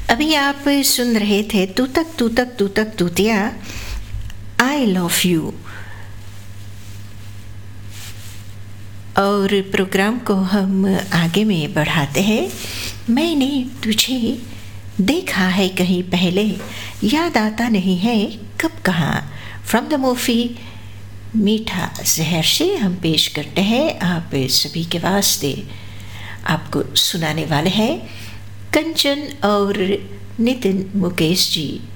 अभी आप सुन रहे थे तूतक तूतक तूतक तूतिया आई लव यू, और प्रोग्राम को हम आगे में बढ़ाते हैं। मैंने तुझे देखा है कहीं पहले, याद आता नहीं है कब कहाँ। फ्रॉम द मूवी मीठा जहर से हम पेश करते हैं आप सभी के वास्ते। आपको सुनाने वाले हैं कंचन और नितिन मुकेश जी।